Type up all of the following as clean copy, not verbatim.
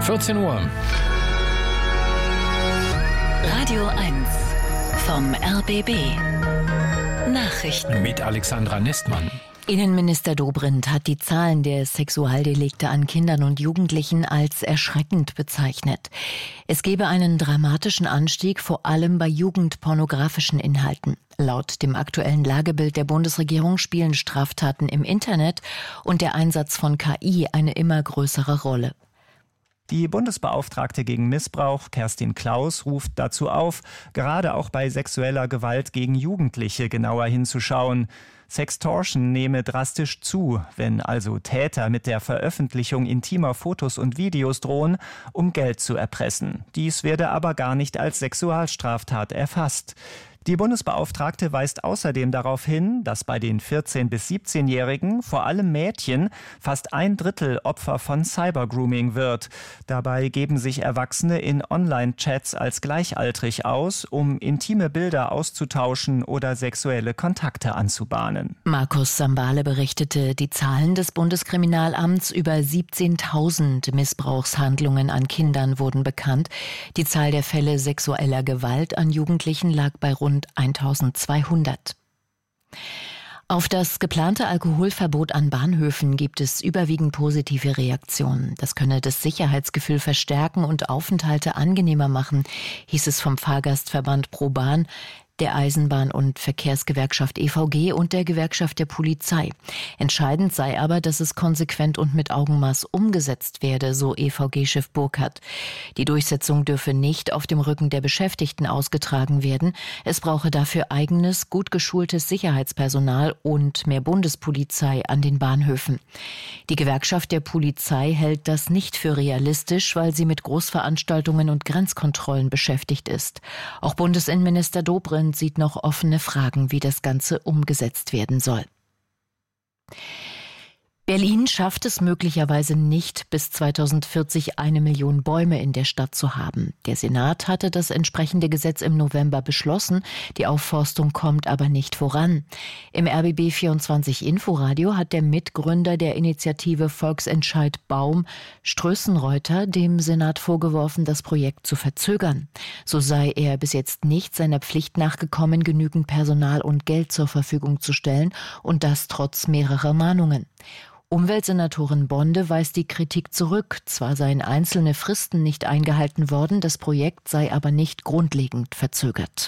14 Uhr. Radio 1 vom RBB. Nachrichten Mit Alexandra Nestmann. Innenminister Dobrindt hat die Zahlen der Sexualdelikte an Kindern und Jugendlichen als erschreckend bezeichnet. Es gebe einen dramatischen Anstieg, vor allem bei jugendpornografischen Inhalten. Laut dem aktuellen Lagebild der Bundesregierung spielen Straftaten im Internet und der Einsatz von KI eine immer größere Rolle. Die Bundesbeauftragte gegen Missbrauch, Kerstin Klaus, ruft dazu auf, gerade auch bei sexueller Gewalt gegen Jugendliche genauer hinzuschauen. Sextortion nehme drastisch zu, wenn also Täter mit der Veröffentlichung intimer Fotos und Videos drohen, um Geld zu erpressen. Dies werde aber gar nicht als Sexualstraftat erfasst. Die Bundesbeauftragte weist außerdem darauf hin, dass bei den 14- bis 17-Jährigen, vor allem Mädchen, fast 1/3 Opfer von Cybergrooming wird. Dabei geben sich Erwachsene in Online-Chats als gleichaltrig aus, um intime Bilder auszutauschen oder sexuelle Kontakte anzubahnen. Markus Sambale berichtete, die Zahlen des Bundeskriminalamts über 17.000 Missbrauchshandlungen an Kindern wurden bekannt. Die Zahl der Fälle sexueller Gewalt an Jugendlichen lag bei rund 1.200. Auf das geplante Alkoholverbot an Bahnhöfen gibt es überwiegend positive Reaktionen. Das könne das Sicherheitsgefühl verstärken und Aufenthalte angenehmer machen, hieß es vom Fahrgastverband ProBahn, der Eisenbahn- und Verkehrsgewerkschaft EVG und der Gewerkschaft der Polizei. Entscheidend sei aber, dass es konsequent und mit Augenmaß umgesetzt werde, so EVG-Chef Burkhardt. Die Durchsetzung dürfe nicht auf dem Rücken der Beschäftigten ausgetragen werden. Es brauche dafür eigenes, gut geschultes Sicherheitspersonal und mehr Bundespolizei an den Bahnhöfen. Die Gewerkschaft der Polizei hält das nicht für realistisch, weil sie mit Großveranstaltungen und Grenzkontrollen beschäftigt ist. Auch Bundesinnenminister Dobrindt sieht noch offene Fragen, wie das Ganze umgesetzt werden soll. Berlin schafft es möglicherweise nicht, bis 2040 1 Million Bäume in der Stadt zu haben. Der Senat hatte das entsprechende Gesetz im November beschlossen. Die Aufforstung kommt aber nicht voran. Im RBB 24 Inforadio hat der Mitgründer der Initiative Volksentscheid Baum, Strößenreuter, dem Senat vorgeworfen, das Projekt zu verzögern. So sei er bis jetzt nicht seiner Pflicht nachgekommen, genügend Personal und Geld zur Verfügung zu stellen, und das trotz mehrerer Mahnungen. Umweltsenatorin Bonde weist die Kritik zurück. Zwar seien einzelne Fristen nicht eingehalten worden, das Projekt sei aber nicht grundlegend verzögert.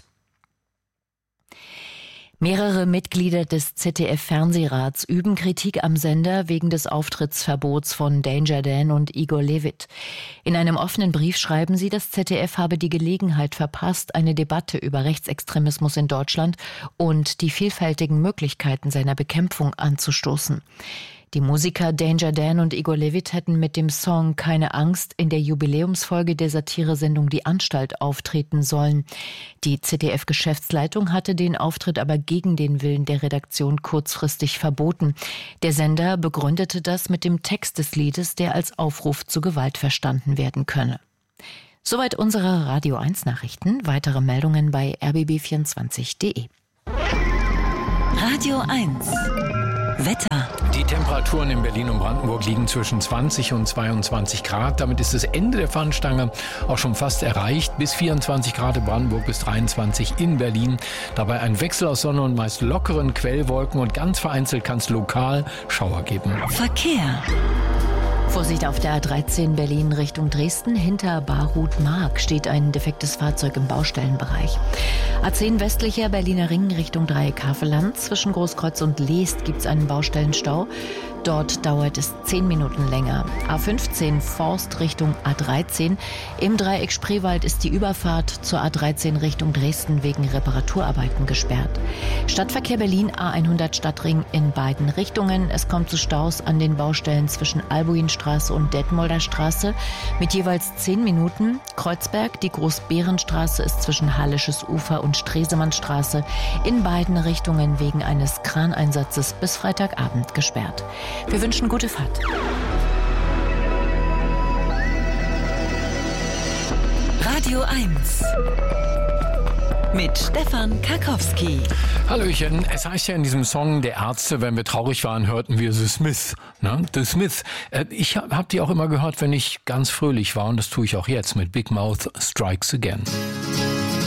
Mehrere Mitglieder des ZDF-Fernsehrats üben Kritik am Sender wegen des Auftrittsverbots von Danger Dan und Igor Levit. In einem offenen Brief schreiben sie, das ZDF habe die Gelegenheit verpasst, eine Debatte über Rechtsextremismus in Deutschland und die vielfältigen Möglichkeiten seiner Bekämpfung anzustoßen. Die Musiker Danger Dan und Igor Levit hätten mit dem Song Keine Angst in der Jubiläumsfolge der Satiresendung Die Anstalt auftreten sollen. Die ZDF-Geschäftsleitung hatte den Auftritt aber gegen den Willen der Redaktion kurzfristig verboten. Der Sender begründete das mit dem Text des Liedes, der als Aufruf zu Gewalt verstanden werden könne. Soweit unsere Radio 1 Nachrichten. Weitere Meldungen bei rbb24.de. Radio 1 Wetter. Die Temperaturen in Berlin und Brandenburg liegen zwischen 20 und 22 Grad. Damit ist das Ende der Fahnenstange auch schon fast erreicht. Bis 24 Grad in Brandenburg, bis 23 in Berlin. Dabei ein Wechsel aus Sonne und meist lockeren Quellwolken und ganz vereinzelt kann es lokal Schauer geben. Verkehr. Vorsicht auf der A13 Berlin Richtung Dresden. Hinter Barut-Mark steht ein defektes Fahrzeug im Baustellenbereich. A10 westlicher Berliner Ring Richtung Dreieck-Havelland. Zwischen Großkreuz und Leest gibt es einen Baustellenstau. Dort dauert es 10 Minuten länger. A15 Forst Richtung A13. Im Dreieck Spreewald ist die Überfahrt zur A13 Richtung Dresden wegen Reparaturarbeiten gesperrt. Stadtverkehr Berlin A100 Stadtring in beiden Richtungen. Es kommt zu Staus an den Baustellen zwischen Albuinstraße und Detmolder Straße mit jeweils 10 Minuten. Kreuzberg, die Großbärenstraße ist zwischen Hallisches Ufer und Stresemannstraße in beiden Richtungen wegen eines Kraneinsatzes bis Freitagabend gesperrt. Wir wünschen gute Fahrt. Radio 1 mit Stefan Karkowski. Hallöchen, es heißt ja in diesem Song der Ärzte, wenn wir traurig waren, hörten wir The Smiths. Ne? The Smiths. Ich hab die auch immer gehört, wenn ich ganz fröhlich war und das tue ich auch jetzt mit Big Mouth Strikes Again.